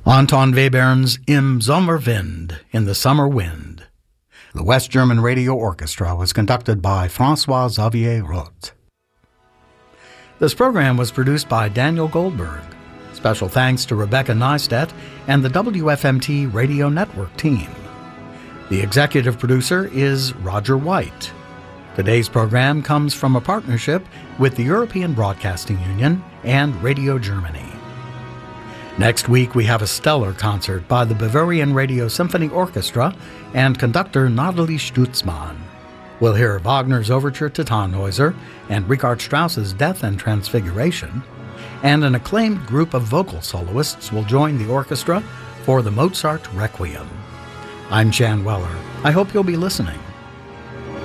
Anton Webern's Im Sommerwind, in the Summer Wind. The West German Radio Orchestra was conducted by François-Xavier Roth. This program was produced by Daniel Goldberg. Special thanks to Rebecca Neistat and the WFMT Radio Network team. The executive producer is Roger White. Today's program comes from a partnership with the European Broadcasting Union and Radio Germany. Next week, we have a stellar concert by the Bavarian Radio Symphony Orchestra and conductor Nathalie Stutzmann. We'll hear Wagner's Overture to Tannhäuser and Richard Strauss's Death and Transfiguration, and an acclaimed group of vocal soloists will join the orchestra for the Mozart Requiem. I'm Jan Weller. I hope you'll be listening.